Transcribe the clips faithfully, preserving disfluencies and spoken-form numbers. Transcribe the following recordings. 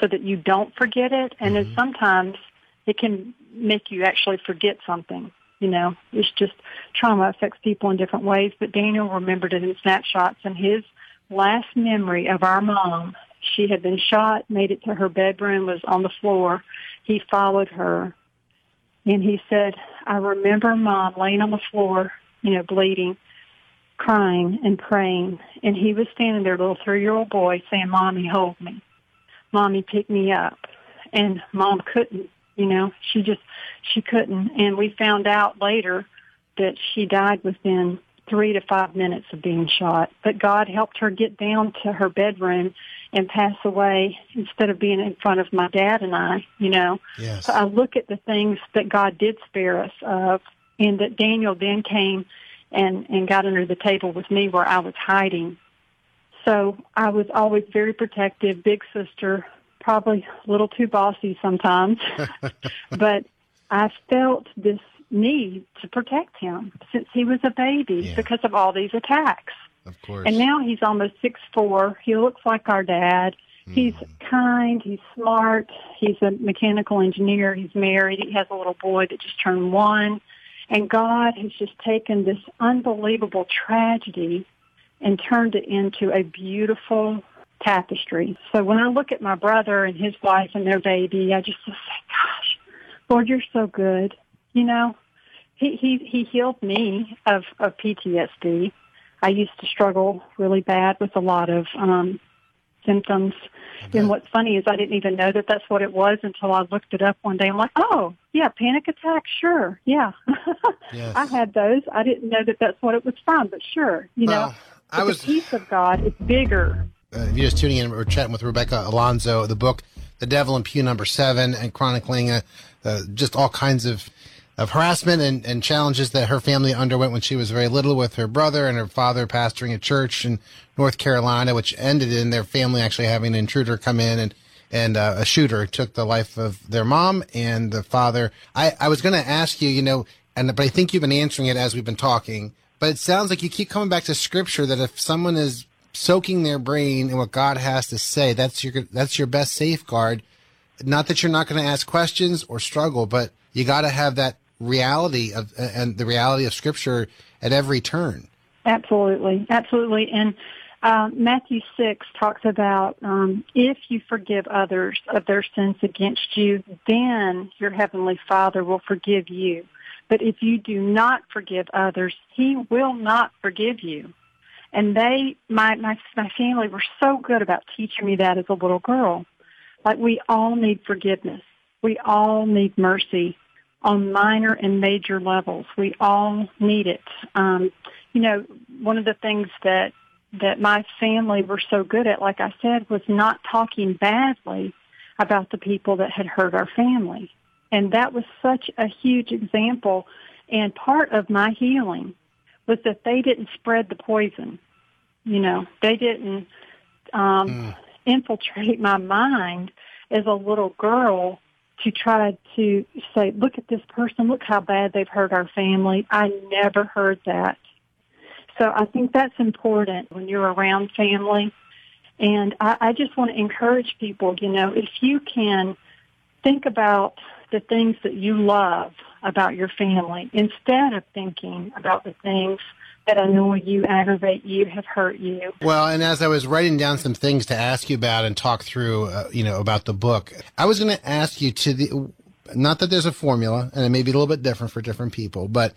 so that you don't forget it. And Mm-hmm. then sometimes it can make you actually forget something. You know, it's just trauma affects people in different ways. But Daniel remembered it in snapshots. And his last memory of our mom, she had been shot, made it to her bedroom, was on the floor. He followed her. And he said, I remember Mom laying on the floor, you know, bleeding, crying and praying. And he was standing there, a little three-year-old boy, saying, Mommy, hold me. Mommy, pick me up. And Mom couldn't, you know, she just, she couldn't. And we found out later that she died within three to five minutes of being shot. But God helped her get down to her bedroom and pass away instead of being in front of my dad and I, you know. Yes. So I look at the things that God did spare us of, and that Daniel then came and, and got under the table with me where I was hiding. So I was always very protective, big sister, probably a little too bossy sometimes. But I felt this need to protect him since he was a baby Yeah. because of all these attacks. Of course. And now he's almost six foot four. He looks like our dad. Mm. He's kind. He's smart. He's a mechanical engineer. He's married. He has a little boy that just turned one. And God has just taken this unbelievable tragedy and turned it into a beautiful tapestry. So when I look at my brother and his wife and their baby, I just say, gosh, Lord, you're so good. You know, he, he, he healed me of, of P T S D. I used to struggle really bad with a lot of um, symptoms. And what's funny is I didn't even know that that's what it was until I looked it up one day. I'm like, oh, yeah, panic attack, sure, yeah. Yes. I had those. I didn't know that that's what it was from, but sure, you Well, know. I But was- the peace of God is bigger. Uh, if you're just tuning in, we're chatting with Rebecca Alonzo, the book, The Devil in Pew Number Seven, and chronicling uh, uh, just all kinds of, of harassment and, and challenges that her family underwent when she was very little with her brother and her father pastoring a church in North Carolina, which ended in their family actually having an intruder come in and, and uh, a shooter took the life of their mom and the father. I, I was going to ask you, you know, and but I think you've been answering it as we've been talking, but it sounds like you keep coming back to Scripture that if someone is soaking their brain in what God has to say, that's your that's your best safeguard. Not that you're not going to ask questions or struggle, but you got to have that reality of and the reality of Scripture at every turn. Absolutely, absolutely. And uh, Matthew six talks about um, if you forgive others of their sins against you, then your heavenly Father will forgive you. But if you do not forgive others, He will not forgive you. And they, my, my, my family were so good about teaching me that as a little girl. Like, we all need forgiveness. We all need mercy on minor and major levels. We all need it. Um, you know, one of the things that, that my family were so good at, like I said, was not talking badly about the people that had hurt our family. And that was such a huge example. And part of my healing was that they didn't spread the poison. You know, they didn't um, mm. infiltrate my mind as a little girl to try to say, look at this person, look how bad they've hurt our family. I never heard that. So I think that's important when you're around family. And I, I just want to encourage people, you know, if you can think about the things that you love about your family instead of thinking about the things that annoy you, aggravate you, have hurt you. Well, and as I was writing down some things to ask you about and talk through, uh, you know, about the book, I was going to ask you to the, not that there's a formula, and it may be a little bit different for different people, but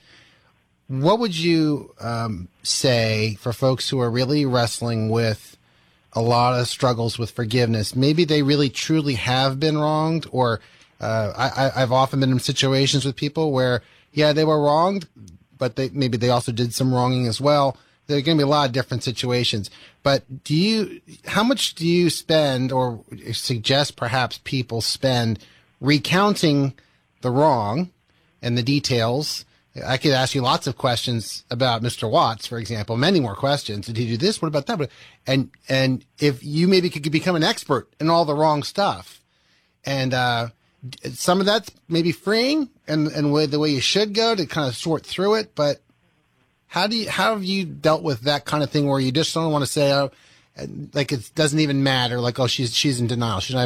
what would you um, say for folks who are really wrestling with a lot of struggles with forgiveness? Maybe they really truly have been wronged, or uh, I, I've often been in situations with people where, yeah, they were wronged, but they maybe they also did some wronging as well. There are going to be a lot of different situations. But do you, how much do you spend or suggest perhaps people spend recounting the wrong and the details? I could ask you lots of questions about Mister Watts, for example, many more questions. Did he do this? What about that? And, and if you maybe could become an expert in all the wrong stuff, and, uh, some of that's maybe freeing and, and way, the way you should go to kind of sort through it. But how do you, how have you dealt with that kind of thing where you just don't want to say, oh, like it doesn't even matter. Like, oh, she's, she's in denial. She's not